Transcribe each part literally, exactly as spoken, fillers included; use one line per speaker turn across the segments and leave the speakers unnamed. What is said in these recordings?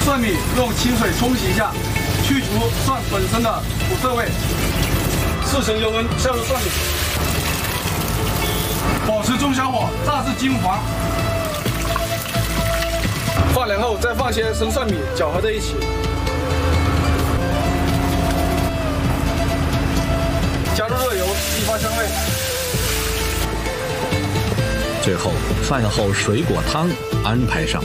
蒜米用清水冲洗一下，去除蒜本身的苦涩味。四成油温下入蒜米，保持中小火，炸至金黄。放凉后再放些生蒜米，搅和在一起。加入热油，激发香味。
最后，饭后水果汤安排上。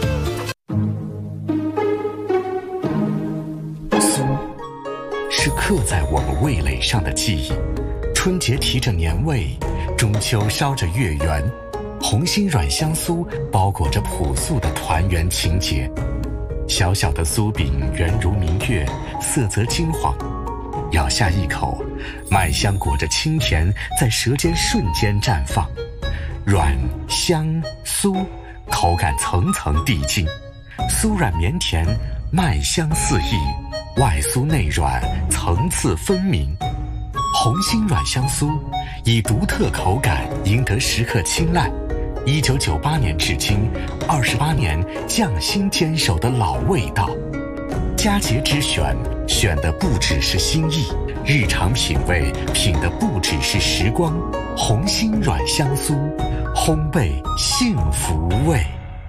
酥是刻在我们味蕾上的记忆，春节提着年味，中秋烧着月圆。红心软香酥包裹着朴素的团圆情节，小小的酥饼圆如明月，色泽金黄。咬下一口，麦香裹着清甜，在舌尖瞬间绽放，软香酥，口感层层递进，酥软绵甜，麦香四溢，外酥内软，层次分明。红心软香酥以独特口感赢得食客青睐。一九九八年至今，二十八年匠心坚守的老味道。佳节之选，选的不只是心意；日常品味，品的不只是时光。红心软香酥，烘焙幸福味。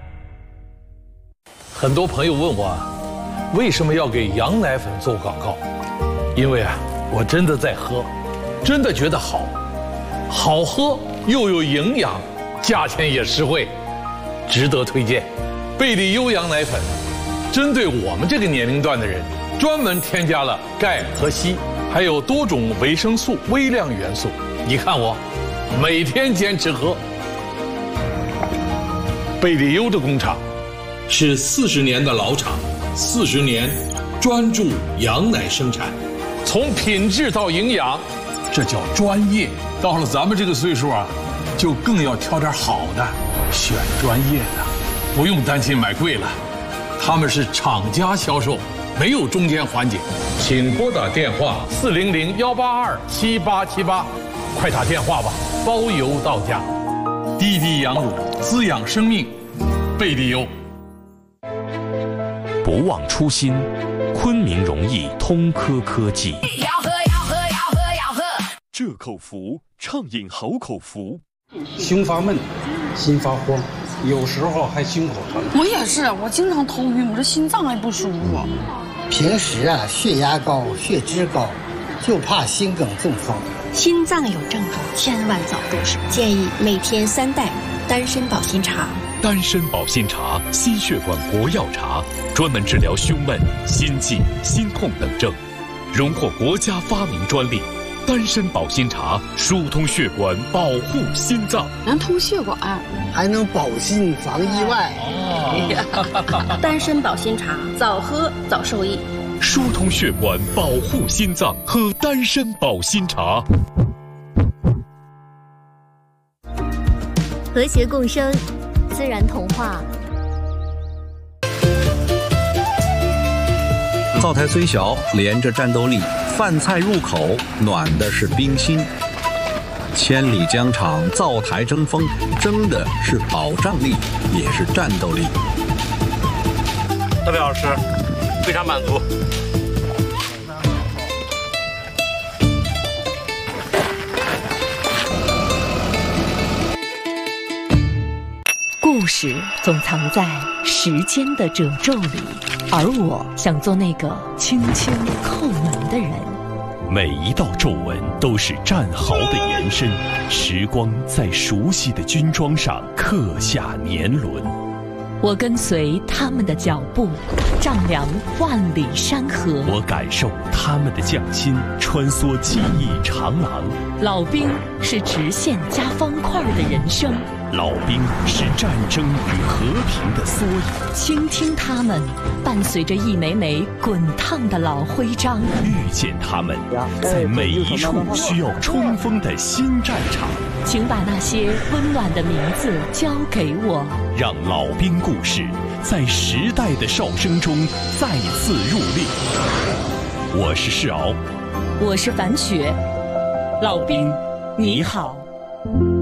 很多朋友问我，为什么要给羊奶粉做广告？因为啊，我真的在喝，真的觉得好，好喝又有营养。价钱也实惠，值得推荐。贝利优羊奶粉，针对我们这个年龄段的人，专门添加了钙和硒，还有多种维生素、微量元素。你看我，每天坚持喝。贝利优的工厂是四十年的老厂，四十年专注羊奶生产，从品质到营养，这叫专业。到了咱们这个岁数啊，就更要挑点好的，选专业的，不用担心买贵了。他们是厂家销售，没有中间环节。请拨打电话四零零幺八二七八七八，快打电话吧，包邮到家。滴滴羊乳滋养生命，贝利优。
不忘初心，昆明容易通科科技。
要喝要喝要喝要喝，
这口服畅饮好口服。
胸发闷，心发慌，有时候还心口疼。
我也是，我经常头晕，我这心脏还不舒服。
平时啊，血压高，血脂高，就怕心梗中风。
心脏有症状，千万早重视。建议每天三袋丹参保心茶。
丹参保心茶，心血管活药茶，专门治疗胸闷、心悸、心痛等症，荣获国家发明专利。丹参保心茶疏通血管，保护心脏，
能通血管，
还能保心防意外。
哦、丹参保心茶，早喝早受益。
疏通血管，保护心脏，喝丹参保心茶。
和谐共生，自然童话。
灶台虽小，连着战斗力。饭菜入口，暖的是冰心。千里疆场，灶台争锋，争的是保障力，也是战斗力。
特别好吃，非常满足。
故事总藏在时间的褶皱里，而我想做那个轻轻叩门的人。
每一道皱纹都是战壕的延伸，时光在熟悉的军装上刻下年轮。
我跟随他们的脚步，丈量万里山河。
我感受他们的匠心，穿梭记忆长廊。
老兵是直线加方块的人生，
老兵是战争与和平的缩影。
倾听他们，伴随着一枚枚滚烫的老徽章。
遇见他们，在每一处需要冲锋的新战场。
请把那些温暖的名字交给我，
让老兵故事在时代的哨声中再次入列。我是世敖，
我是樊雪。老兵，你好。